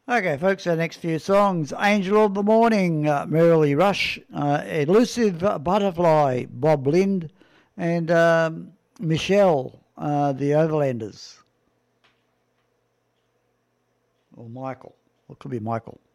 Okay, folks, our next few songs. Angel of the Morning, Merrily Rush, Elusive Butterfly, Bob Lind, and Michelle, the Overlanders. Or Michael. It could be Michael.